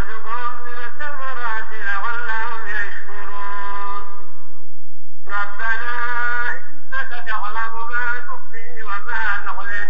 ورزقهم من الثمرات لعلهم يشكرون ربنا إنك تعلم ما نخفي وما نعلن